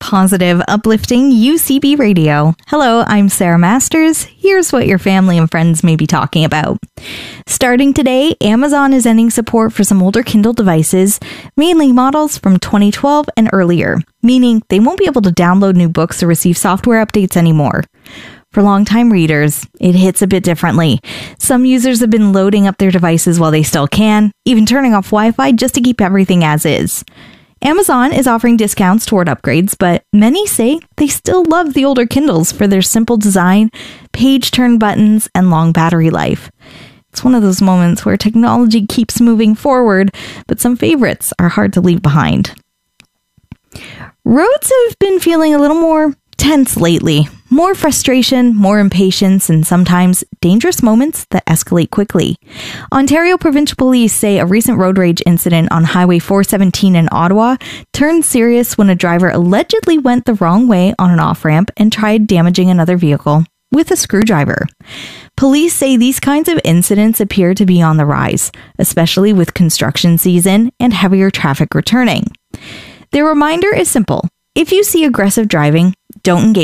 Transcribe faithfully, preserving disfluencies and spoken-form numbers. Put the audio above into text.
positive, uplifting U C B Radio. Hello, I'm Sarah Masters. Here's what your family and friends may be talking about. Starting today, Amazon is ending support for some older Kindle devices, mainly models from twenty twelve and earlier, meaning they won't be able to download new books or receive software updates anymore. For longtime readers, it hits a bit differently. Some users have been loading up their devices while they still can, even turning off Wi-Fi just to keep everything as is. Amazon is offering discounts toward upgrades, but many say they still love the older Kindles for their simple design, page-turn buttons, and long battery life. It's one of those moments where technology keeps moving forward, but some favorites are hard to leave behind. Roads have been feeling a little more tense lately. More frustration, more impatience, and sometimes dangerous moments that escalate quickly. Ontario Provincial Police say a recent road rage incident on Highway four seventeen in Ottawa turned serious when a driver allegedly went the wrong way on an off-ramp and tried damaging another vehicle with a screwdriver. Police say these kinds of incidents appear to be on the rise, especially with construction season and heavier traffic returning. Their reminder is simple. If you see aggressive driving, don't engage.